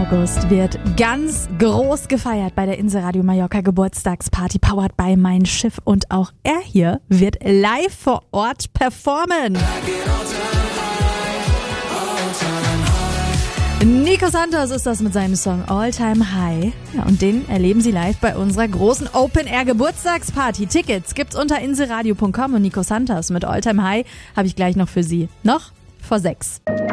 August wird ganz groß gefeiert bei der Insel-Radio Mallorca Geburtstagsparty, powered by Mein Schiff. Und auch er hier wird live vor Ort performen. Nico Santos ist das mit seinem Song All Time High. Ja, und den erleben Sie live bei unserer großen Open-Air-Geburtstagsparty. Tickets gibt's unter inselradio.com und Nico Santos mit All Time High habe ich gleich noch für Sie. Noch vor 6.